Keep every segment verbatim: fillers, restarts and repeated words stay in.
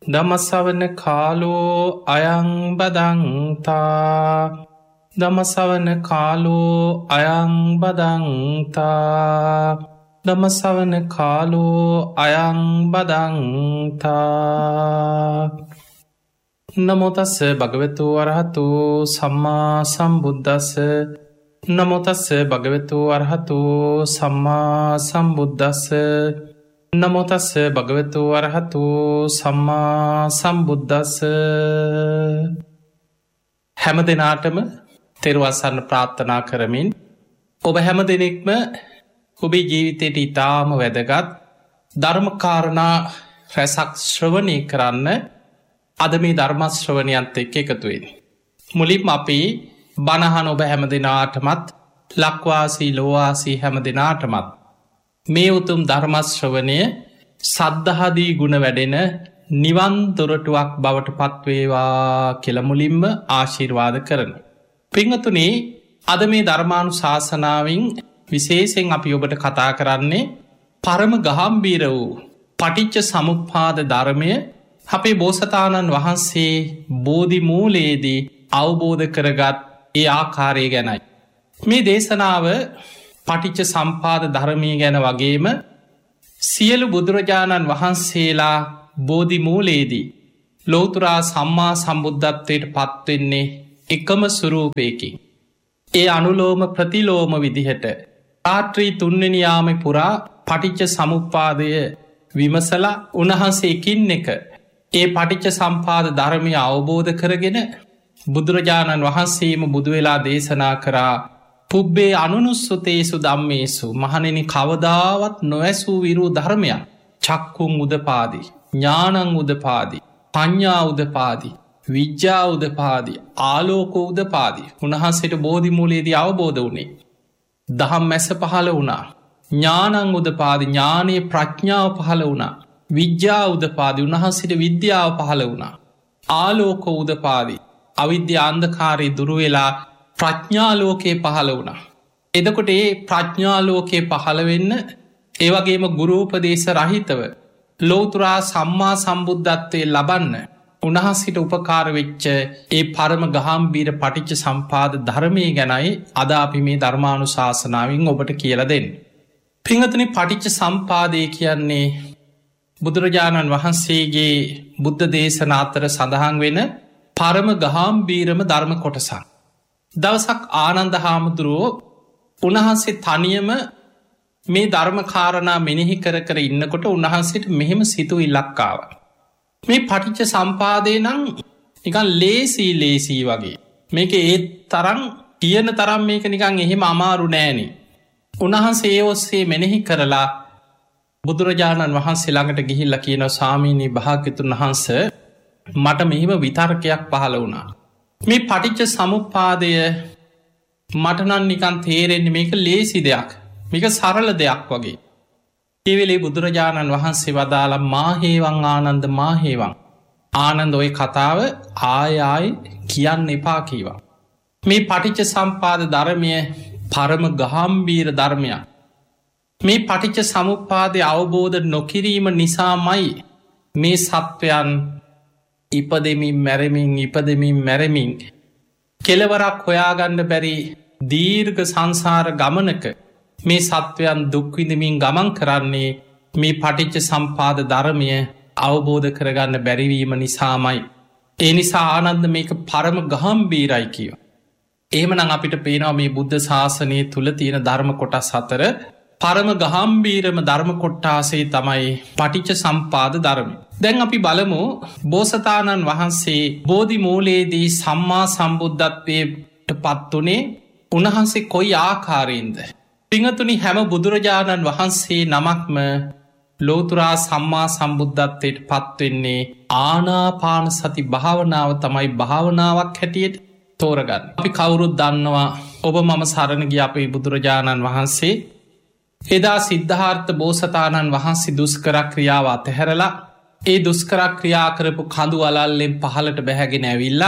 ධම්මස්සවන කාලෝ අයං බදන්තා ධම්මස්සවන කාලෝ අයං බදන්තා ධම්මස්සවන කාලෝ අයං බදන්තා නමෝ තස්ස භගවතු අරහතු සම්මා සම්බුද්දස්ස නමෝ තස්ස භගවතු අරහතු සම්මා සම්බුද්දස්ස නමෝ තස්ස භගවතු අරහතු සම්මා සම්බුද්දස්ස හැම දිනාටම තෙරුවන් සරණ ප්‍රාර්ථනා කරමින් ඔබ හැම දිනෙකම ඔබේ ජීවිතයට ඉතාම වැදගත් ධර්ම කාරණා රැසක් ශ්‍රවණය කරන්න අද මේ ධර්ම ශ්‍රවණයත් එක්ක එකතු වෙන්නේ. මුලින්ම අපි බණ අහන ඔබ හැම දිනාටමත් ලක්වාසී ලෝවාසී හැම දිනාටමත් මේ උතුම් ධර්ම ශ්‍රවණය සද්ධාදී ගුණ වැඩෙන නිවන් දොරටුවක් බවට පත්වේවා කියලා මුලින්ම ආශිර්වාද කරනවා. පින්වතුනි, අද මේ ධර්මානුශාසනාවෙන් විශේෂයෙන් අපි ඔබට කතා කරන්නේ පරම ගාම්භීර වූ පටිච්ච සමුප්පාද ධර්මය අපේ බෝසතාණන් වහන්සේ බෝධි මූලයේදී අවබෝධ කරගත් ඒ ආකාරය ගැනයි. මේ දේශනාව පටිච්ච සම්පාද ධර්මය ගැන වගේම සියලු බුදුරජාණන් වහන්සේලා බෝධි මූලයේදී ලෝතුරා සම්මා සම්බුද්ධත්වයට පත්වෙන්නේ එකම ස්වරූපයකින්. ඒ අනුලෝම ප්‍රතිලෝම විදිහට රාත්‍රී තුන්වෙනි යාම පුරා පටිච්ච සමුප්පාදය විමසලා උන්වහන්සේ එකින් එක ඒ පටිච්ච සම්පාද ධර්මය අවබෝධ කරගෙන බුදුරජාණන් වහන්සේම බුදුවෙලා දේශනා කරා පුබ්බේ අනුනුස්සතේසු ධම්මේසු මහණෙනි කවදාවත් නොඇසූ විරූ ධර්මයක් චක්කුම් උදපාදි ඥානං උදපාදි පඤ්ඤා උදපාදි විජ්ජා උදපාදි ආලෝක උදපාදි උන්වහන්සේට බෝධි මූලයේදී අවබෝධ වුණේ. දහම් මැස පහළ වුණා. ඥානං උදපාදි ඥානයේ ප්‍රඥාව පහළ වුණා. විජ්ජා උදපාදි උන්වහන්සේට විද්‍යාව පහළ වුණා. ආලෝක උදපාදි අවිද්‍යා අන්ධකාරය දුරු වෙලා ප්‍රඥාලෝකයේ පහළ වුණා. එදකොට ඒ ප්‍රඥාලෝකයේ පහළ වෙන්න ඒ වගේම ගුරූපදේශ රහිතව ලෝතුරා සම්මා සම්බුද්ධත්වය ලබන්න උන්වහන්සේට උපකාර වෙච්ච ඒ පරම ගාම්භීර පටිච්ච සම්පාද ධර්මය ගැනයි අද අපි මේ ධර්මානුශාසනාවෙන් ඔබට කියලා දෙන්නේ. පින්වතුනි, පටිච්ච සම්පාදය කියන්නේ බුදුරජාණන් වහන්සේගේ බුද්ධ දේශනා අතර සඳහන් වෙන පරම ගාම්භීරම ධර්ම කොටසක්. දවසක් ආනන්ද හාමුදුරුවෝ උන්වහන්සේ තනියම මේ ධර්ම කාරණා මෙනෙහි කර කර ඉන්නකොට උන්වහන්සේට මෙහෙම සිතුවිල්ලක් ආවා. මේ පටිච්ච සම්පාදය නම් නිකන් ලේසි ලේසි වගේ. මේක ඒ තරම් කියන තරම් මේක නිකන් එහෙම අමාරු නෑනේ. උන්වහන්සේ ඒ ඔස්සේ මෙනෙහි කරලා බුදුරජාණන් වහන්සේ ළඟට ගිහිල්ලා කියනවා, ස්වාමීනි භාග්‍යවතුන් වහන්සේ මට මෙහිම විතර්කයක් පහළ වුණා. මේ පටිච්ච සමුප්පාදය මට නම් නිකන් තේරෙන්නේ මේක ලේසි දෙයක්. මේක සරල දෙයක් වගේ. ඒ වෙලේ බුදුරජාණන් වහන්සේ වදාලා මාහේවං ආනන්ද මාහේවං. ආනන්ද ඔය කතාව ආය ආයි කියන්න එපා කීවා. මේ පටිච්ච සම්පාද ධර්මය පරම ගාම්භීර ධර්මයක්. මේ පටිච්ච සමුප්පාදය අවබෝධ නොකිරීම නිසාමයි මේ සත්වයන් ඉපදෙමින් මැරමින් ඉපදෙමින් මැරමින් කෙලවරක් හොයාගන්න බැරි දීර්ඝ සංසාර ගමනක මේ සත්වයන් දුක්විඳමින් ගමන් කරන්නේ මේ පටිච්ච සම්පාද ධර්මය අවබෝධ කරගන්න බැරිවීම නිසාමයි. ඒ නිසා ආනන්ද මේක පරම ගාම්භීරයි කියව. එහෙමනම් අපිට පේනවා මේ බුද්ධ ශාසනය තුළ තියෙන ධර්ම කොටස් අතර පරම ගාම්භීරම ධර්ම කොට්ටාසේ තමයි පටිච්ච සම්පාද ධර්මය. දැන් අපි බලමු බෝසතාණන් වහන්සේ බෝධි මූලයේදී සම්මා සම්බුද්ධත්වයට පත්වනේ උන්වහන්සේ කොයි ආකාරයෙන්ද? පින්වතුනි, හැම බුදුරජාණන් වහන්සේ නමක්ම ලෝතුරා සම්මා සම්බුද්ධත්වයට පත්වෙන්නේ ආනාපාන සති භාවනාව තමයි භාවනාවක් හැටියට තෝරගන්න. අපි කවුරුත් දන්නවා, ඔබ මම සරණ ගිය අපේ බුදුරජාණන් වහන්සේ එදා සිද්ධාර්ථ බෝසතාණන් වහන්සේ දුෂ්කර ක්‍රියාව අතහැරලා ඒ දුෂ්කර ක්‍රියා කරපු කඳු අලල්ලෙන් පහලට බැහැගෙන ඇවිල්ලා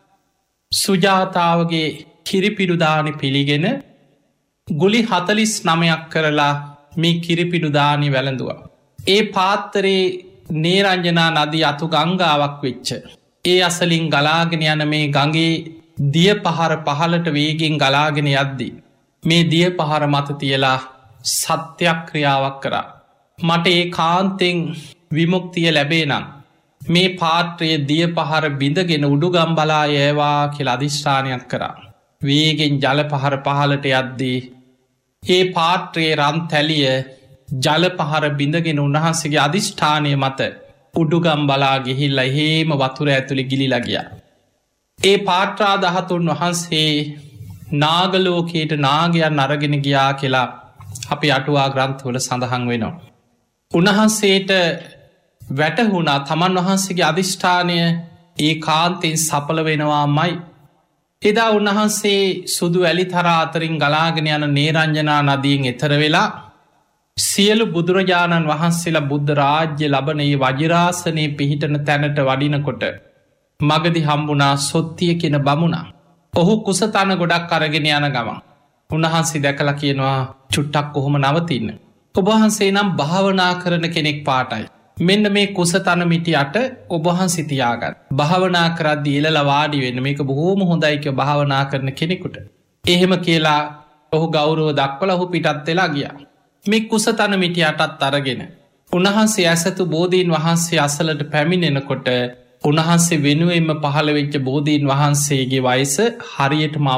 සුජාතාවගේ කිරිපිඩුදානි පිළිගෙන ගුලි හතලිස් නමයක් කරලා මේ කිරිපිඩුදානි වැළඳුවා. ඒ පාත්තරේ නේරංජනා නදී අතු ගංගාවක් වෙච්ච. ඒ අසලින් ගලාගෙන යන මේ ගඟේ දිය පහර පහලට වේගෙන් ගලාගෙන යද්දි. මේ දිය පහර මත තියලා සත්‍යයක් ක්‍රියාවක් කරා. මට ඒ කාන්තෙන් විමුක්තිය ලැබේ නම් මේ පාත්‍රයේ දිය පහර බිඳගෙන උඩුගම් බලා ඒවා කියල අධිෂ්ඨානයක් කරා. වේගෙන් ජල පහර පහලට යද්දී. ඒ පාත්‍රයේ රම් තැලිය ජල පහර බිඳගෙන උන්වහන්සේගේ අධිෂ්ඨානය මත උඩුගම් බලා ගිහිල්ල හේම වතුර ඇතුළි ගිලිලගිය. ඒ පාට්‍රා දහතුන් වහන්සේ නාගලෝකයට නාගයන් අරගෙන ගියා කියලා අපි අටුවා ග්‍රන්ථවල සඳහන් වෙනවා. උන්වහන්සේට වැටහුණා තමන් වහන්සේගේ අධිෂ්ඨානය ඒ කාන්තෙන් සපල වෙනවා මයි. එදා උන්වහන්සේ සුදු ඇලි තර අතරින් ගලාගෙන යන නේරංජනා නදියෙන් එතර වෙලා සියලු බුදුරජාණන් වහන්සේලා බුද්ධ රාජ්‍ය ලබනයේ වජිරාසනය පිහිටන තැනට වඩිනකොට මගදි හම්බුනා සොත්තිය කෙන බමුණා. ඔහු කුසතන ගොඩක් අරගෙන යන ගමන්. උන්වහන්සේ දැකලා කියනවා චුට්ටක් කොහොම නවතින්න. ඔබහන්සේ නම් භාවනා කරන කෙනෙක් පාටයි. මෙන්න මේ කුසතන මිටියට ඔබහන්සේ තියාගත්. භාවනා කරද්දී එලල වාඩි වෙන්න මේක බොහෝම හොඳයික භාවනා කරන කෙනෙකුට. එහෙම කියලා ඔහු ගෞරව දක්වල ඔහු පිටත් වෙලා ගියා. මේ කුසතන මිටියටත් අරගෙන. උන්වහන්සේ ඇසතු බෝධීන් වහන්සේ අසලට පැමිණෙනකොට උන්වහන්සේ වෙනුවෙන්ම පහළ වෙච්ච බෝධීන් වහන්සේගේ වයස හරියට ම